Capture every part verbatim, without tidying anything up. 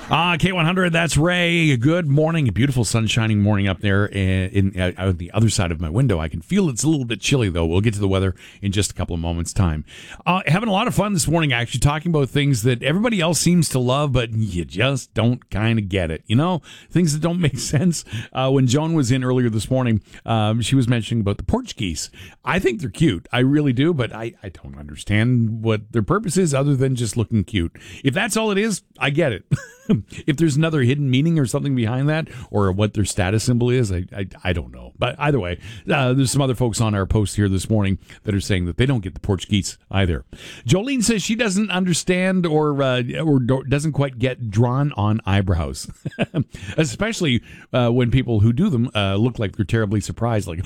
Uh, K one hundred, that's Ray. Good morning. A beautiful sun shining morning up there in, in, uh, on the other side of my window. I can feel it's a little bit chilly, though. We'll get to the weather in just a couple of moments' time. Uh, having a lot of fun this morning, actually, talking about things that everybody else seems to love, but you just don't kind of get it. You know, things that don't make sense. Uh, when Joan was in earlier this morning, um, she was mentioning about the Portuguese. I think they're cute. I really do, but I, I don't understand what their purpose is other than just looking cute. If that's all it is, I get it. If there's another hidden meaning or something behind that, or what their status symbol is, I I, I don't know. But either way, uh, there's some other folks on our post here this morning that are saying that they don't get the Portuguese either. Jolene says she doesn't understand or uh, or doesn't quite get drawn on eyebrows, especially uh, when people who do them uh, look like they're terribly surprised, like.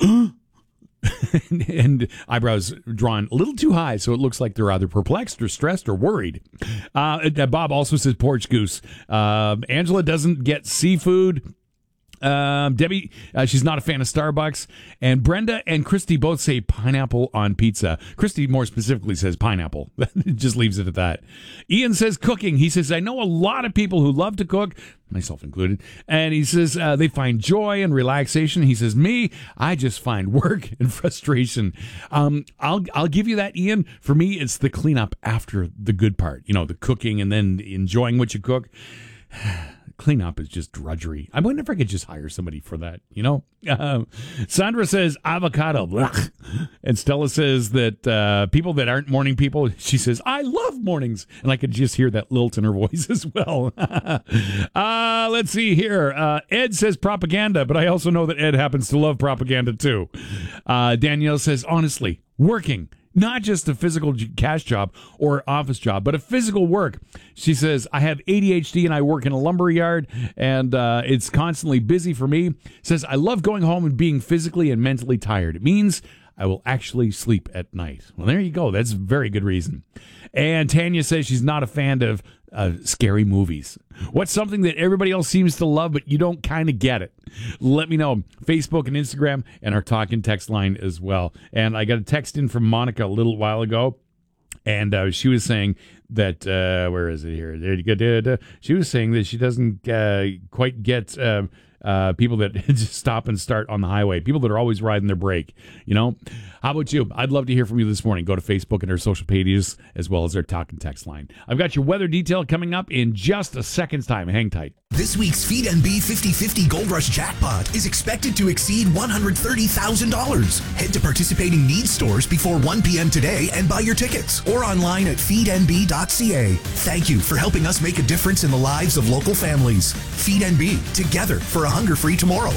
And eyebrows drawn a little too high, so it looks like they're either perplexed or stressed or worried. Uh, Bob also says porch goose. Uh, Angela doesn't get seafood. Um, Debbie, uh, she's not a fan of Starbucks. And Brenda and Christy both say pineapple on pizza. Christy more specifically says pineapple. Just leaves it at that. Ian says cooking. He says, I know a lot of people who love to cook, myself included, and he says uh, they find joy and relaxation. He says, me, I just find work and frustration. Um, I'll I'll give you that, Ian. For me, it's the cleanup after the good part. You know, the cooking and then enjoying what you cook. Cleanup is just drudgery. I wonder if I could just hire somebody for that, you know? Uh, Sandra says avocado. Blech. And Stella says that uh, people that aren't morning people, she says, I love mornings. And I could just hear that lilt in her voice as well. uh, let's see here. Uh, Ed says propaganda, but I also know that Ed happens to love propaganda too. Uh, Danielle says, honestly, working. Not just a physical cash job or office job, but a physical work. She says, I have A D H D and I work in a lumber yard, and uh, it's constantly busy for me. Says, I love going home and being physically and mentally tired. It means I will actually sleep at night. Well, there you go. That's a very good reason. And Tanya says she's not a fan of uh, scary movies. What's something that everybody else seems to love, but you don't kind of get it? Let me know. Facebook and Instagram and our talk and text line as well. And I got a text in from Monica a little while ago, and uh, she was saying that, uh, where is it here? There you go. She was saying that she doesn't uh, quite get... Uh, Uh, people that just stop and start on the highway, people that are always riding their brake, you know? How about you? I'd love to hear from you this morning. Go to Facebook and our social pages as well as our talk and text line. I've got your weather detail coming up in just a second's time. Hang tight. This week's Feed N B fifty fifty Gold Rush jackpot is expected to exceed one hundred thirty thousand dollars. Head to participating needs stores before one p.m. today and buy your tickets, or online at feed n b dot c a. Thank you for helping us make a difference in the lives of local families. Feed N B, together for a hunger-free tomorrow.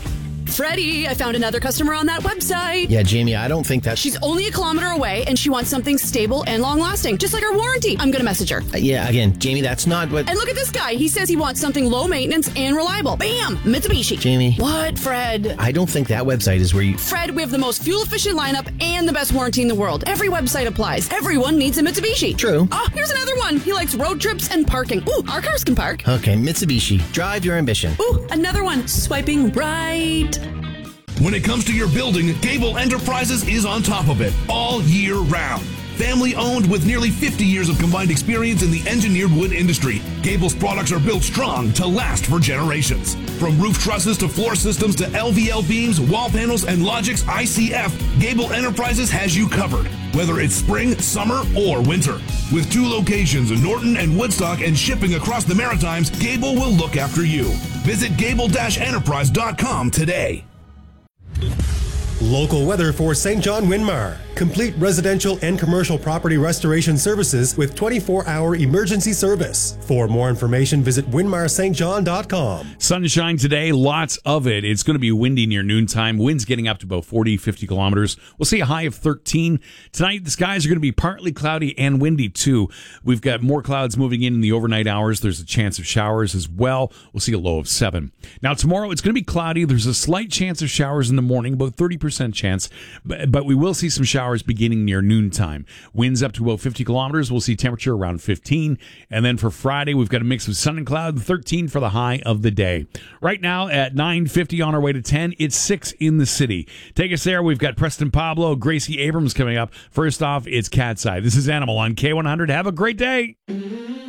Freddie, I found another customer on that website. Yeah, Jamie, I don't think that's... She's only a kilometer away, and she wants something stable and long-lasting, just like our warranty. I'm going to message her. Uh, yeah, again, Jamie, that's not what... And look at this guy. He says he wants something low maintenance and reliable. Bam! Mitsubishi. Jamie. What, Fred? I don't think that website is where you... Fred, we have the most fuel-efficient lineup and the best warranty in the world. Every website applies. Everyone needs a Mitsubishi. True. Oh, here's another one. He likes road trips and parking. Ooh, our cars can park. Okay, Mitsubishi. Drive your ambition. Ooh, another one. Swiping right. When it comes to your building, Gable Enterprises is on top of it all year round. Family owned with nearly fifty years of combined experience in the engineered wood industry, Gable's products are built strong to last for generations. From roof trusses to floor systems to L V L beams, wall panels, and Logix I C F, Gable Enterprises has you covered, whether it's spring, summer, or winter. With two locations in Norton and Woodstock and shipping across the Maritimes, Gable will look after you. Visit gable dash enterprise dot com today. Local weather for Saint John Winmar. Complete residential and commercial property restoration services with twenty-four hour emergency service. For more information, visit winmar s t john dot com. Sunshine today, lots of it. It's going to be windy near noontime. Winds getting up to about forty, fifty kilometers. We'll see a high of thirteen. Tonight, the skies are going to be partly cloudy and windy, too. We've got more clouds moving in in the overnight hours. There's a chance of showers as well. We'll see a low of seven. Now, tomorrow, it's going to be cloudy. There's a slight chance of showers in the morning, about thirty percent chance. But, but we will see some showers beginning near noontime. Winds up to about fifty kilometers. We'll see temperature around fifteen. And then for Friday, we've got a mix of sun and cloud, thirteen for the high of the day. Right now at nine fifty on our way to ten, it's six in the city. Take us there. We've got Preston Pablo, Gracie Abrams coming up. First off, it's Cat's Eye. This is Animal on K one hundred. Have a great day.